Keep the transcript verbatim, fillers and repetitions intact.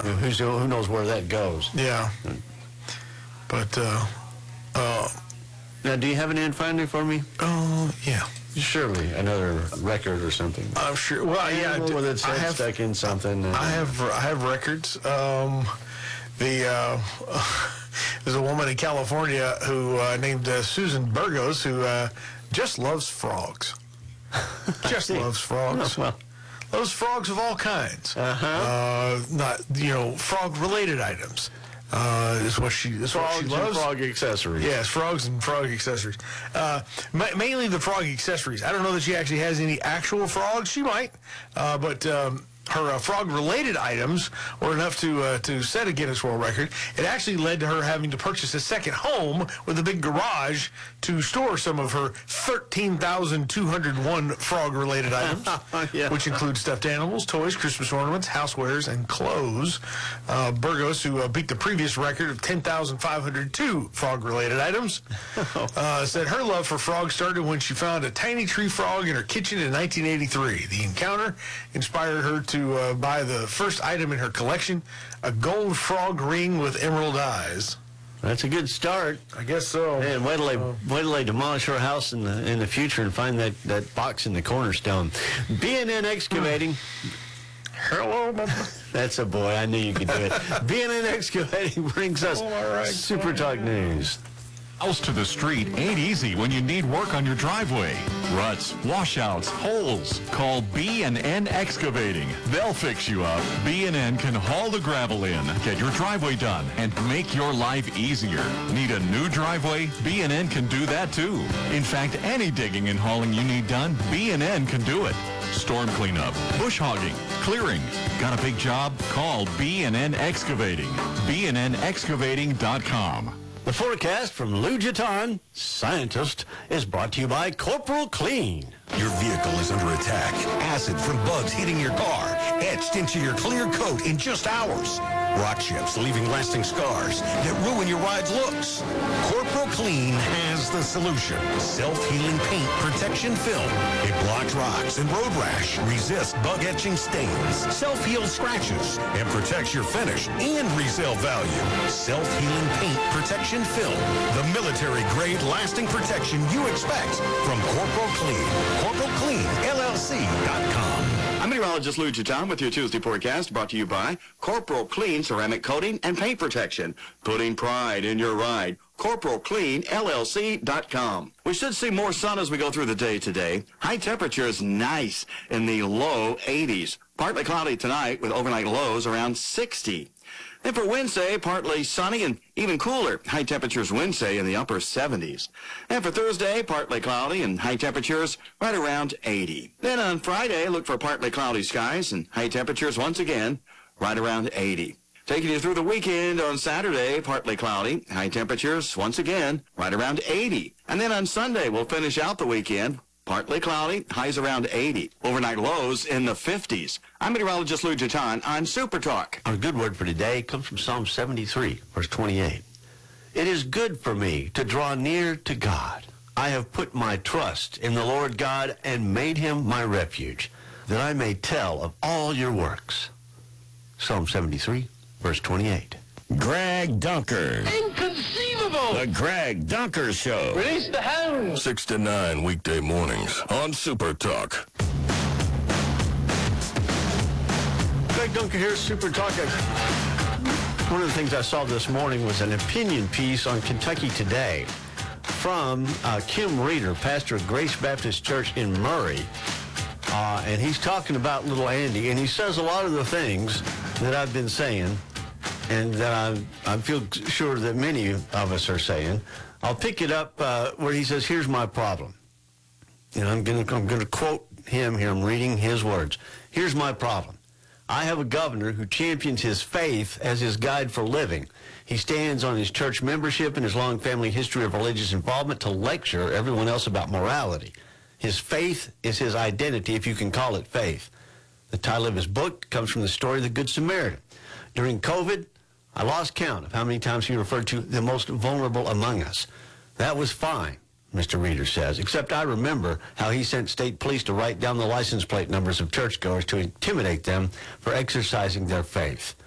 Who's, who knows where that goes? Yeah. But, uh, uh, now, do you have an end finally for me? Oh, uh, yeah. Surely another record or something. I'm sure. Well, yeah, Animal with its head I have stuck in something. I have I have records. Um, the uh, there's a woman in California who uh, named uh, Susan Burgos who uh, just loves frogs. Just loves frogs. Oh, well. Loves frogs of all kinds. Uh-huh. Uh, not you know frog related items. Uh, is what she is what she Frogs loves. and frog accessories. Yes, frogs and frog accessories. Uh, ma- mainly the frog accessories. I don't know that she actually has any actual frogs. She might, uh, but um, her uh, frog-related items were enough to uh, to set a Guinness World Record. It actually led to her having to purchase a second home with a big garage to store some of her thirteen thousand two hundred one frog-related items, yeah. which include stuffed animals, toys, Christmas ornaments, housewares, and clothes. Uh, Burgos, who uh, beat the previous record of ten thousand five hundred two frog-related items, uh, said her love for frogs started when she found a tiny tree frog in her kitchen in nineteen eighty-three. The encounter inspired her to to uh, buy the first item in her collection, a gold frog ring with emerald eyes. That's a good start. I guess so. And wait till they, uh, wait till they demolish her house in the in the future and find that, that box in the cornerstone. B and N Excavating. Hello, Mama. That's a boy. I knew you could do it. B and N Excavating brings us oh, all right. Super Talk News. House to the street ain't easy when you need work on your driveway. Ruts, washouts, holes. Call B and N Excavating. They'll fix you up. B and N can haul the gravel in, get your driveway done, and make your life easier. Need a new driveway? B and N can do that too. In fact, any digging and hauling you need done, B and N can do it. Storm cleanup, bush hogging, clearing. Got a big job? Call B and N Excavating. B and N excavating dot com. The forecast from Lou Gitan, scientist, is brought to you by Corporal Clean. Your vehicle is under attack. Acid from bugs hitting your car, etched into your clear coat in just hours. Rock chips leaving lasting scars that ruin your ride's looks. Corporal Clean has the solution. Self-healing paint protection film. It blocks rocks and road rash, resists bug-etching stains, self-heals scratches, and protects your finish and resale value. Self-healing paint protection film. The military-grade lasting protection you expect from Corporal Clean. Corporal Clean L L C dot com. I'm meteorologist Lou Gitan with your Tuesday forecast, brought to you by Corporal Clean Ceramic Coating and Paint Protection. Putting pride in your ride. Corporal Clean L L C dot com. We should see more sun as we go through the day today. High temperatures nice in the low eighties. Partly cloudy tonight with overnight lows around sixty. Then for Wednesday, partly sunny and even cooler. High temperatures Wednesday in the upper seventies. And for Thursday, partly cloudy and high temperatures right around eighty. Then on Friday, look for partly cloudy skies and high temperatures once again right around eighty. Taking you through the weekend on Saturday, partly cloudy, high temperatures once again right around eighty. And then on Sunday, we'll finish out the weekend. Partly cloudy, highs around eighty. Overnight lows in the fifties. I'm meteorologist Lou Gitan on Super Talk. Our good word for today comes from Psalm seventy-three, verse twenty-eight. It is good for me to draw near to God. I have put my trust in the Lord God and made him my refuge, that I may tell of all your works. Psalm seventy-three, verse twenty-eight. Greg Dunker. Inconceivable! The Greg Dunker Show. Release the hounds! six to nine weekday mornings on Super Talk. Greg Dunker here, Super Talk. One of the things I saw this morning was an opinion piece on Kentucky Today from uh, Kim Reeder, pastor of Grace Baptist Church in Murray. Uh, and he's talking about little Andy, and he says a lot of the things that I've been saying and that I, I feel sure that many of us are saying. I'll pick it up uh, where he says, here's my problem. And I'm going to I'm going to quote him here. I'm reading his words. Here's my problem. I have a governor who champions his faith as his guide for living. He stands on his church membership and his long family history of religious involvement to lecture everyone else about morality. His faith is his identity, if you can call it faith. The title of his book comes from the story of the Good Samaritan. During COVID, I lost count of how many times he referred to the most vulnerable among us. That was fine, Mister Reeder says, except I remember how he sent state police to write down the license plate numbers of churchgoers to intimidate them for exercising their faith.